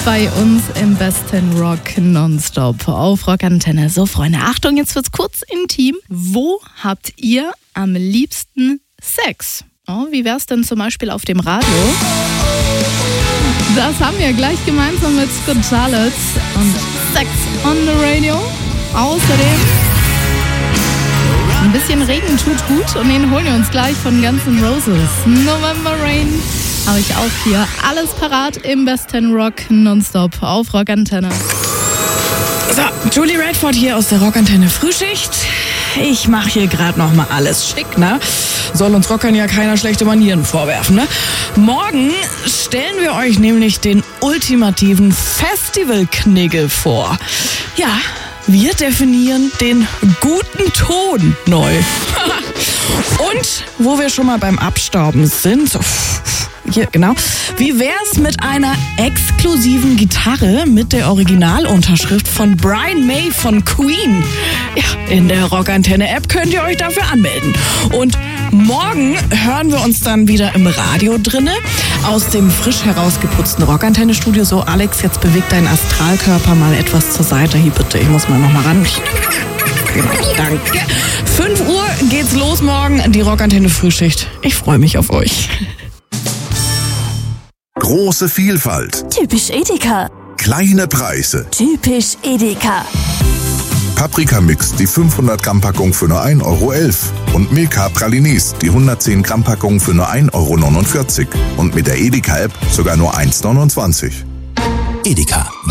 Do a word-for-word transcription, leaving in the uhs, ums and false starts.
bei uns im besten Rock nonstop auf Rockantenne. So, Freunde, Achtung, jetzt wird's kurz intim. Wo habt ihr am liebsten Sex? Oh, wie wär's denn zum Beispiel auf dem Radio? Das haben wir gleich gemeinsam mit Scott Charlotte und Sex on the Radio. Außerdem ein bisschen Regen tut gut und den holen wir uns gleich von Guns N' Roses. November Rain habe ich auch hier. Alles parat im besten Rock nonstop auf Rockantenne. So, Julie Radford hier aus der Rockantenne Frühschicht. Ich mache hier gerade noch mal alles schick, ne? Soll uns Rockern ja keiner schlechte Manieren vorwerfen, ne? Morgen stellen wir euch nämlich den ultimativen Festivalknigge vor. Ja, wir definieren den guten Ton neu. Und wo wir schon mal beim Abstauben sind, so, hier, genau. Wie wär's mit einer exklusiven Gitarre mit der Originalunterschrift von Brian May von Queen? Ja, in der Rockantenne-App könnt ihr euch dafür anmelden. Und morgen hören wir uns dann wieder im Radio drinne, aus dem frisch herausgeputzten Rockantenne-Studio. So, Alex, jetzt bewegt dein Astralkörper mal etwas zur Seite. Hier bitte, ich muss mal noch mal ran. Genau, danke. fünf Uhr geht's los morgen, die Rockantenne Frühschicht. Ich freue mich auf euch. Große Vielfalt. Typisch Edeka. Kleine Preise. Typisch Edeka. Paprika-Mix, die fünfhundert Gramm Packung für nur ein Euro elf. Und Milka Pralinis, die hundertzehn Gramm Packung für nur ein Euro neunundvierzig. Und mit der Edeka-App sogar nur eins neunundzwanzig. Edeka.